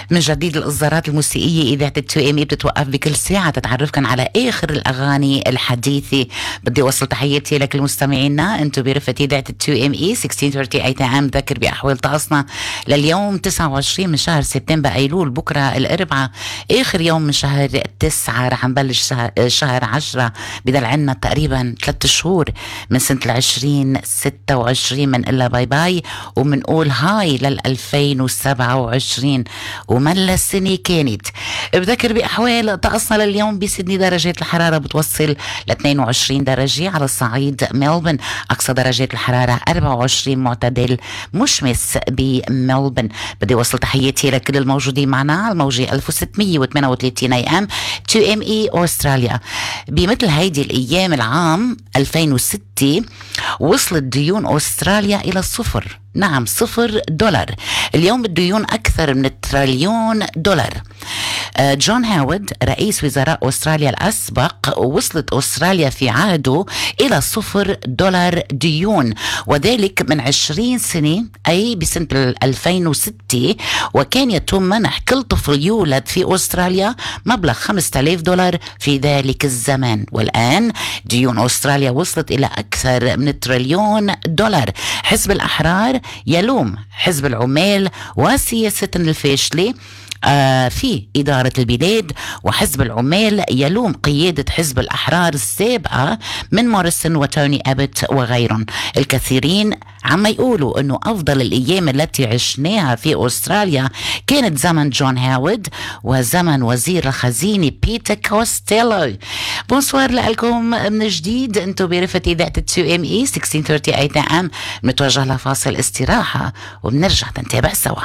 من جديد الإصدارات الموسيقية إذاعة التو ام اي بتتوقف بكل ساعة تتعرفكن على آخر الأغاني الحديثة. بدي أوصل تحياتي لكل مستمعينا أنتم برفقة إذاعة التو ام اي 1638 AM. ذكر بأحوال طقسنا لليوم 29 من شهر سبتمبر أيلول، بكرة الأربعاء آخر يوم من شهر 9 رح نبلش شهر 10. بدل عنا تقريبا 3 شهور من سنة 2026. من إلا باي باي ومنقول هاي لل 2027 ومن السنة كانت. بذكر بأحوال طقسنا لليوم بسيدني درجات الحرارة بتوصل ل 22 درجة، على الصعيد ملبن أقصى درجات الحرارة 24 معتدل مشمس بملبن. بدي وصل تحياتي لكل الموجودين معنا على الموجة 1638 AM 2 ME أستراليا. بمثل هيدي الأيام العام 2006 وصلت ديون أستراليا إلى الصفر. نعم، $0. اليوم الديون أكثر من $1,000,000,000. جون هاورد رئيس وزراء أستراليا الأسبق وصلت أستراليا في عهده إلى $0 ديون، وذلك من 20 سنة، أي بسنة 2006. وكان يتم منح كل طفل يولد في أستراليا مبلغ $5,000 في ذلك الزمان. والآن ديون أستراليا وصلت إلى أكثر من $1,000,000,000. حزب الأحرار يلوم حزب العمال وسياسة الفاشلة في إدارة البلاد، وحزب العمال يلوم قيادة حزب الأحرار السابقة من موريسون وتوني أبت وغيرهم. الكثيرين عم يقولوا أنه أفضل الأيام التي عشناها في أستراليا كانت زمن جون هاورد وزمن وزير الخزينة بيتر كوستيلو. بونسوار لكم من جديد، أنتم برفة إذاعة 2 ME 1638 AM. بنتوجه لفاصل استراحة وبنرجع نتابع سوا.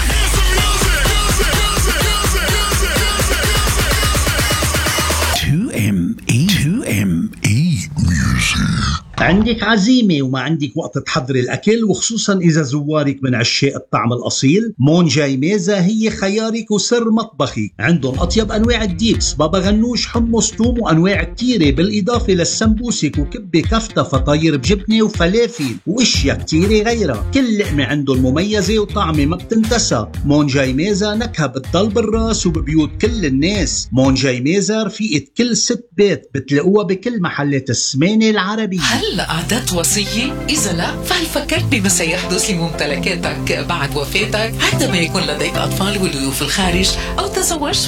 عندك عزيمة وما عندك وقت تحضر الأكل، وخصوصا إذا زوارك من عشاق الطعم الأصيل، مون جاي ميزة هي خيارك وسر مطبخي. عندهم أطيب أنواع الديبس، بابا غنوش، حمص، توم، وأنواع كتيرة، بالإضافة للسمبوسك وكبة كفتة، فطاير بجبنة وفلافل وإشياء كتيرة غيرها. كل لقمة عندهم مميزة وطعمة ما بتنتسى. مون جاي ميزة نكهة بتضل بالراس وببيوت كل الناس. مون جاي ميزة رفيقة كل ست بيت، بتلاقوها بكل محلات السمانة العربية. هل أعددت وصية؟ إذا لا، فهل فكرت بما سيحدث لممتلكاتك بعد وفاتك عندما يكون لديك أطفال وضيوف الخارج، أو تزوجت